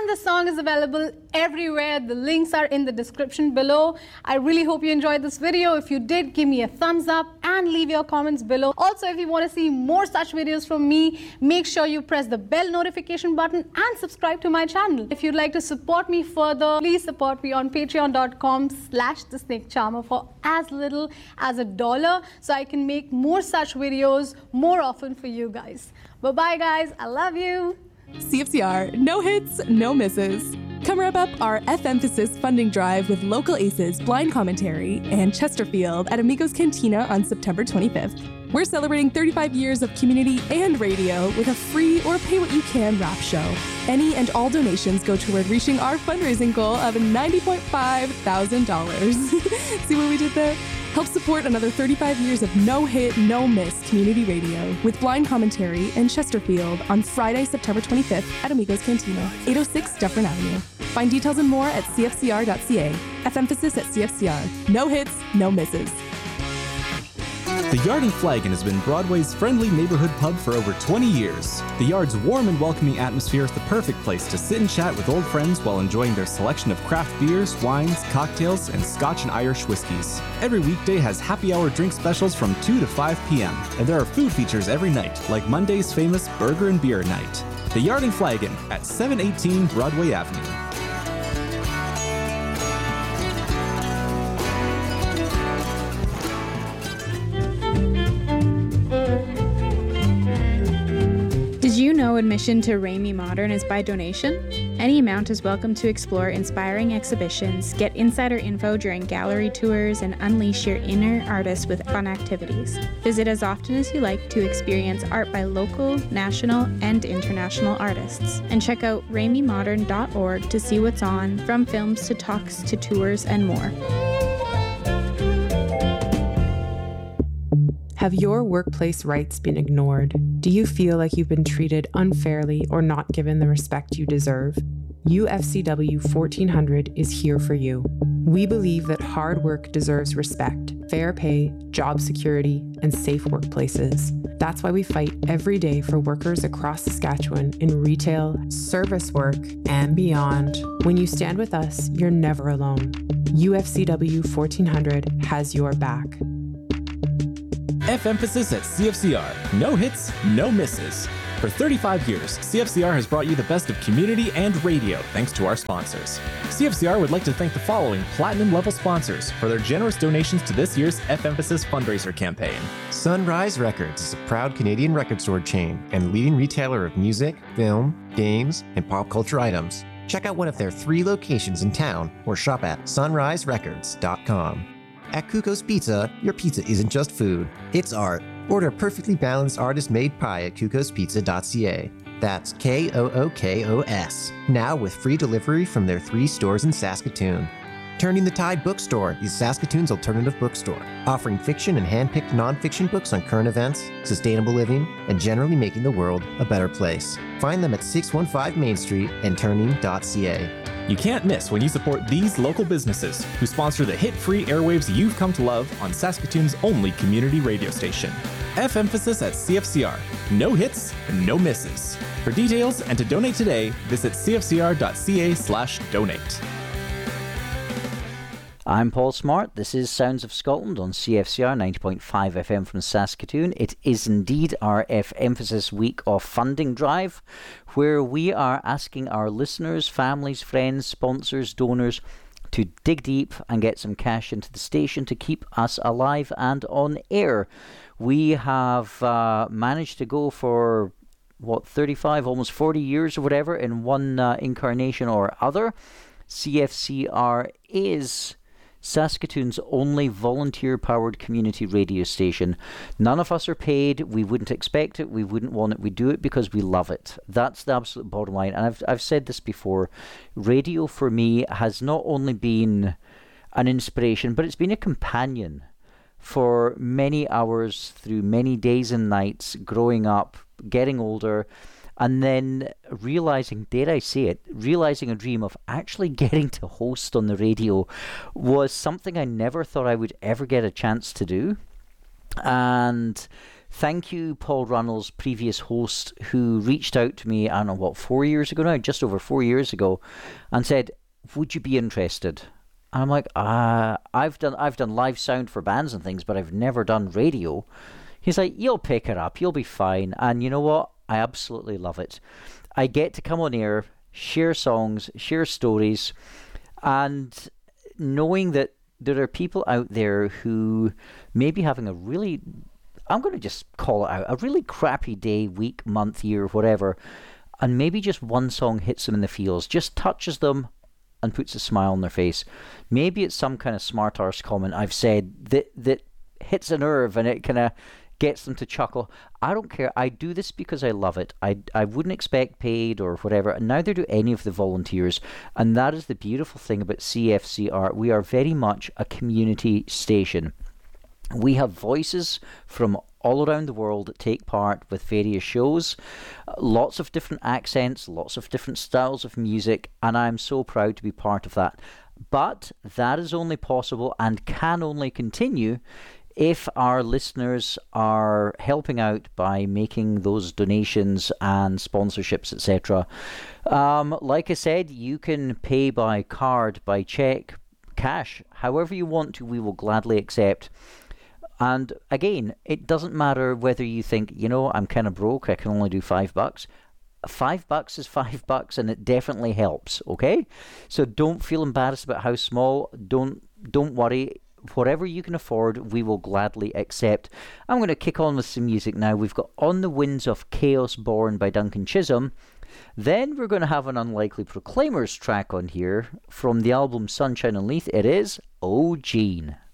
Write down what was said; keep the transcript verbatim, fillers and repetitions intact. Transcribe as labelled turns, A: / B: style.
A: And the song is available everywhere. The links are in the description below. I really hope you enjoyed this video. If you did, give me a thumbs up and leave your comments below. Also, if you want to see more such videos from me, make sure you press the bell notification button and subscribe to my channel. If you'd like to support me further, please support me on patreon dot com slash the snake charmer for as little as a dollar so I can make more such videos more often for you guys. Bye-bye, guys. I love you.
B: C F C R, no hits, no misses. Come wrap up our F-Emphasis funding drive with local aces, Blind Commentary, and Chesterfield at Amigos Cantina on September twenty-fifth. We're celebrating thirty-five years of community and radio with a free or pay-what-you-can rap show. Any and all donations go toward reaching our fundraising goal of ninety point five thousand dollars. See what we did there? Help support another thirty-five years of no-hit, no-miss community radio with Blind Commentary and Chesterfield on Friday, September twenty-fifth at Amigos Cantina, eight oh six Dufferin Avenue. Find details and more at c f c r dot c a. F-Emphasis at C F C R. No hits, no misses.
C: The Yard and Flagon has been Broadway's friendly neighborhood pub for over twenty years. The Yard's warm and welcoming atmosphere is the perfect place to sit and chat with old friends while enjoying their selection of craft beers, wines, cocktails, and Scotch and Irish whiskeys. Every weekday has happy hour drink specials from two to five p.m. And there are food features every night, like Monday's famous Burger and Beer Night. The Yard and Flagon at seven eighteen Broadway Avenue.
D: Did you know admission to Ramey Modern is by donation? Any amount is welcome to explore inspiring exhibitions, get insider info during gallery tours, and unleash your inner artist with fun activities. Visit as often as you like to experience art by local, national, and international artists. And check out ramey modern dot org to see what's on, from films to talks to tours and more.
E: Have your workplace rights been ignored? Do you feel like you've been treated unfairly or not given the respect you deserve? U F C W fourteen hundred is here for you. We believe that hard work deserves respect, fair pay, job security, and safe workplaces. That's why we fight every day for workers across Saskatchewan in retail, service work, and beyond. When you stand with us, you're never alone. U F C W fourteen hundred has your back.
C: F-Emphasis at C F C R. No hits, no misses. For thirty-five years, C F C R has brought you the best of community and radio thanks to our sponsors. C F C R would like to thank the following platinum-level sponsors for their generous donations to this year's F-Emphasis fundraiser campaign.
F: Sunrise Records is a proud Canadian record store chain and leading retailer of music, film, games, and pop culture items. Check out one of their three locations in town or shop at sunrise records dot com. At Kuko's Pizza, your pizza isn't just food, it's art. Order a perfectly balanced artist-made pie at kukos pizza dot c a. That's K O O K O S. Now with free delivery from their three stores in Saskatoon. Turning the Tide Bookstore is Saskatoon's alternative bookstore, offering fiction and hand-picked non-fiction books on current events, sustainable living, and generally making the world a better place. Find them at six one five Main Street and turning dot c a.
C: You can't miss when you support these local businesses who sponsor the hit-free airwaves you've come to love on Saskatoon's only community radio station. F-Emphasis at C F C R. No hits, no misses. For details and to donate today, visit c f c r dot c a slash donate.
G: I'm Paul Smart. This is Sounds of Scotland on C F C R ninety point five F M from Saskatoon. It is indeed our F-Emphasis Week of Funding Drive, where we are asking our listeners, families, friends, sponsors, donors to dig deep and get some cash into the station to keep us alive and on air. We have uh, managed to go for, what, thirty-five, almost forty years or whatever in one uh, incarnation or other. C F C R is Saskatoon's only volunteer-powered community radio station. None of us are paid. We wouldn't expect it. We wouldn't want it. We do it because we love it. That's the absolute bottom line. And I've I've said this before. Radio for me has not only been an inspiration, but it's been a companion for many hours through many days and nights growing up, getting older, and then realizing, dare I say it, realizing a dream of actually getting to host on the radio was something I never thought I would ever get a chance to do. And Thank you, Paul Runnels, previous host, who reached out to me, I don't know, what, four years ago now, just over four years ago, and said, would you be interested? And I'm like, uh, I've done I've done live sound for bands and things, but I've never done radio. He's like, you'll pick it up, you'll be fine. And you know what? I absolutely love it. I get to come on air, share songs, share stories, and knowing that there are people out there who may be having a really, I'm going to just call it out, a really crappy day, week, month, year, whatever, and maybe just one song hits them in the feels, just touches them and puts a smile on their face. Maybe it's some kind of smart arse comment I've said that that hits a nerve and it kind of gets them to chuckle. I don't care. I do this because I love it. I, I wouldn't expect paid or whatever, and neither do any of the volunteers. And that is the beautiful thing about C F C R. We are very much a community station. We have voices from all around the world that take part with various shows, lots of different accents, lots of different styles of music, and I'm so proud to be part of that. But that is only possible and can only continue if our listeners are helping out by making those donations and sponsorships, et cetera. Um, like I said, you can pay by card, by check, cash, however you want to, we will gladly accept. And again, it doesn't matter whether you think, you know, I'm kind of broke, I can only do five bucks. Five bucks is five bucks, and it definitely helps, okay? So don't feel embarrassed about how small. Don't don't worry. Whatever you can afford, we will gladly accept. I'm going to kick on with some music now. We've got On the Winds of Chaos Born by Duncan Chisholm. Then we're going to have an Unlikely Proclaimers track on here from the album Sunshine and Leith. It is Oh Gene.